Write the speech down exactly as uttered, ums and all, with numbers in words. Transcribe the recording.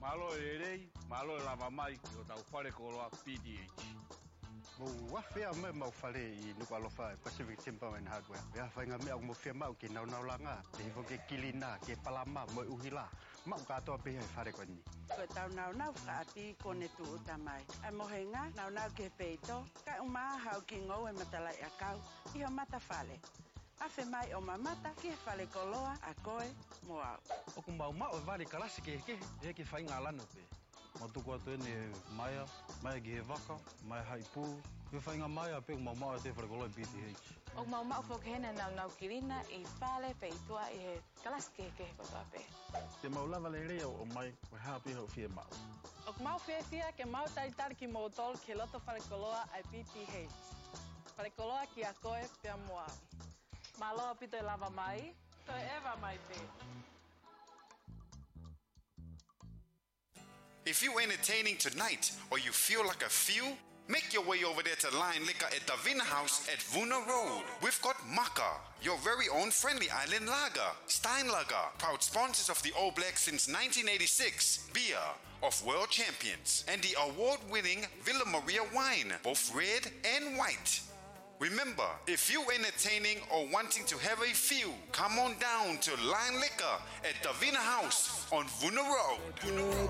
Malo e rei, malo e lava mai, o tau whare koloa P T H. Mo wafea me mau whare I nuka alofa e Pacific Timber and Hardware. Wea whainga mea mo whia mau ki nau nau langa, te hifo ke kilina, ke palama, mo uhila. Mau katoa piha e whare koni. Ko tau nau nau whaapi kone tu utamai. A mohenga, nau nau ke peito, ka umaa hau ki ngau e matalai a kau, iho mata whale. Awhi mai o mamata ki he whale koloa a koe mo au. O ku mau mau e wari karasi ke ke, e ke whainga lano pe. Mo tuku atu ene e maia, maia ki he waka, maia hai pū. He whainga maia pe o mau mau e te whare koloa P T H. O mau mau whokehena nau nau kirina I whale pe I tua I he karasi ke ke kotoa pe. Te mau lava le reo o mai, o hapi ho fia mau. O ku mau fia fia ke mau taitari ki mo tol ke loto whale koloa ai P T H. Whale koloa ki a koe pia mo au. Malo pito e lava mai, to e eva mai pe. If you're entertaining tonight or you feel like a few, make your way over there to Lion Liquor at Davina House at Vuna Road. We've got Maka, your very own friendly island lager. Stein Lager, proud sponsors of the All Blacks since nineteen eighty-six. Beer of world champions. And the award-winning Villa Maria wine, both red and white. Remember, if you're entertaining or wanting to have a few, come on down to Lion Liquor at Davina House on Vuna Road.